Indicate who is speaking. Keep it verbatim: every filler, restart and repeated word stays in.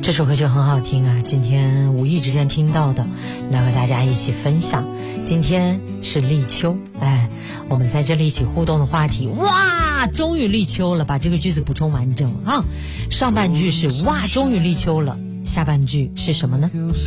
Speaker 1: 这首歌就很好听啊，今天无意之间听到的，来和大家一起分享。今天是立秋，哎，我们在这里一起互动的话题，哇，终于立秋了，把这个句子补充完整啊。上半句是哇，终于立秋了，下半句是什么呢？